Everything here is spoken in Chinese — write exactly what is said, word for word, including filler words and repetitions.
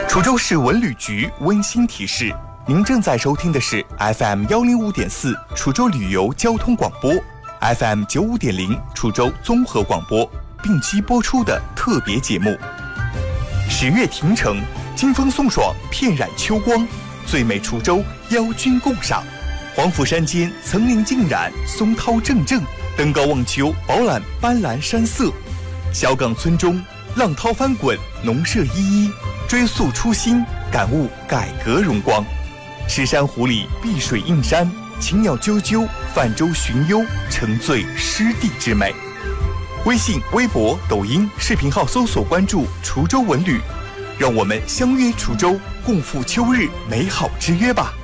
滁州市文旅局温馨提示：您正在收听的是 F M 幺零五点四滁州旅游交通广播 ，F M 九五点零滁州综合广播并机播出的特别节目。十月亭城，金风送爽，片染秋光，最美滁州邀君共赏。黄甫山间层林尽染，松涛正正，登高望秋，饱览斑斓山色。小岗村中，浪涛翻滚，农舍依依，追溯初心，感悟改革荣光。石山湖里碧水映山，禽鸟啾啾，泛舟寻幽，沉醉湿地之美。微信、微博、抖音视频号搜索关注滁州文旅，让我们相约滁州，共赴秋日美好之约吧。